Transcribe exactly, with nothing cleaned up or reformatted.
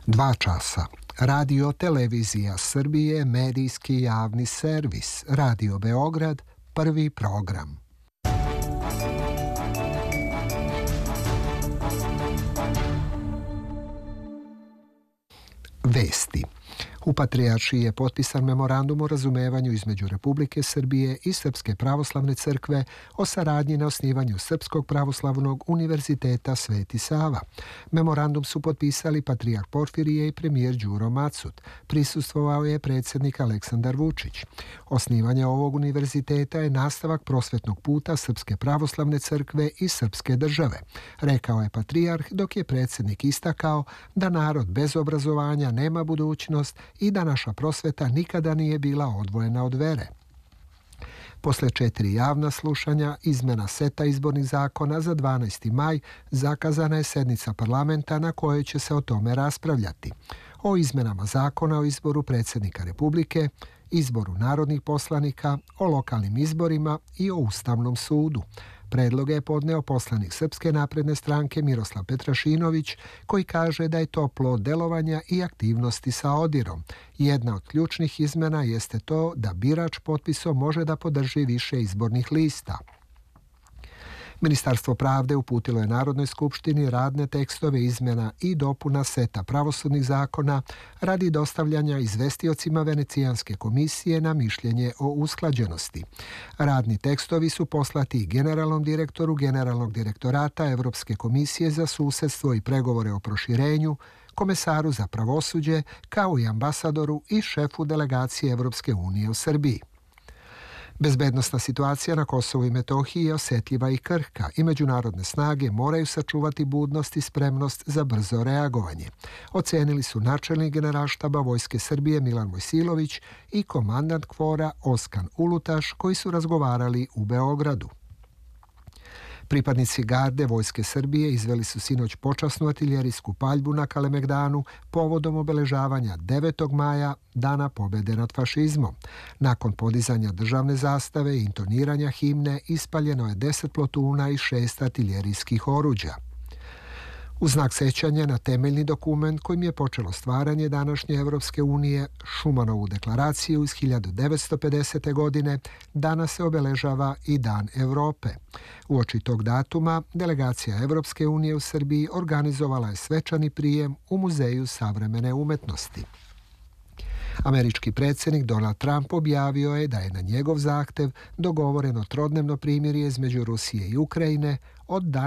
Dva časa. Radio Televizija Srbije, medijski javni servis. Radio Beograd, prvi program. Vesti. U Patrijaršiji je potpisan memorandum o razumevanju između Republike Srbije i Srpske pravoslavne crkve o saradnji na osnivanju Srpskog pravoslavnog univerziteta Sveti Sava. Memorandum su potpisali patrijarh Porfirije i premijer Đuro Macut. Prisustvovao je predsjednik Aleksandar Vučić. Osnivanje ovog univerziteta je nastavak prosvetnog puta Srpske pravoslavne crkve i Srpske države, rekao je patrijarh, dok je predsjednik istakao da narod bez obrazovanja nema budućnost i da naša prosveta nikada nije bila odvojena od vere. Posle četiri javna slušanja, izmena seta izbornih zakona za dvanaesti maj, zakazana je sednica parlamenta na kojoj će se o tome raspravljati. O izmenama zakona o izboru predsjednika Republike, izboru narodnih poslanika, o lokalnim izborima i o Ustavnom sudu. Predloge je podneo poslanik Srpske napredne stranke Miroslav Petrašinović, koji kaže da je to plod delovanja i aktivnosti sa ODIR-om. Jedna od ključnih izmena jeste to da birač potpisom može da podrži više izbornih lista. Ministarstvo pravde uputilo je Narodnoj skupštini radne tekstove izmjena i dopuna seta pravosudnih zakona radi dostavljanja izvestiocima Venecijanske komisije na mišljenje o usklađenosti. Radni tekstovi su poslati generalnom direktoru Generalnog direktorata Evropske komisije za susedstvo i pregovore o proširenju, komesaru za pravosuđe, kao i ambasadoru i šefu delegacije Evropske unije u Srbiji. Bezbednosna situacija na Kosovu i Metohiji je osjetljiva i krhka i međunarodne snage moraju sačuvati budnost i spremnost za brzo reagovanje. Ocenili su načelnik generalštaba Vojske Srbije Milan Mojsilović i komandant KFOR-a Oskan Ulutaš, koji su razgovarali u Beogradu. Pripadnici garde Vojske Srbije izveli su sinoć počasnu artiljerijsku paljbu na Kalemegdanu povodom obeležavanja devetog maja, Dana pobjede nad fašizmom. Nakon podizanja državne zastave i intoniranja himne ispaljeno je deset plotuna i šest artiljerijskih oruđa. U znak sećanja na temeljni dokument kojim je počelo stvaranje današnje Evropske unije, Šumanovu deklaraciju iz hiljadu devetsto pedesete. godine, danas se obeležava i Dan Evrope. Uoči tog datuma, delegacija Evropske unije u Srbiji organizovala je svečani prijem u Muzeju savremene umetnosti. Američki predsjednik Donald Trump objavio je da je na njegov zahtev dogovoreno trodnevno primirje između Rusije i Ukrajine od dana